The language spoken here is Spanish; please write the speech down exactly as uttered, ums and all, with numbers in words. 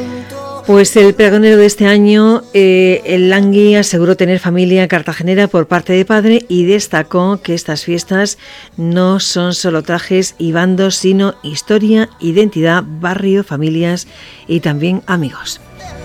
Pues el pregonero de este año, eh, el Langui, aseguró tener familia cartagenera por parte de padre y destacó que estas fiestas no son solo trajes y bandos, sino historia, identidad, barrio, familias y también amigos.